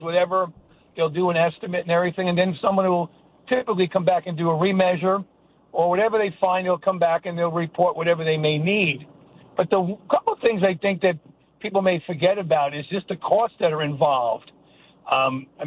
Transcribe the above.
whatever. They'll do an estimate and everything, and then someone will typically come back and do a remeasure, or whatever they find, they'll come back and they'll report whatever they may need. But the couple of things I think that people may forget about is just the costs that are involved.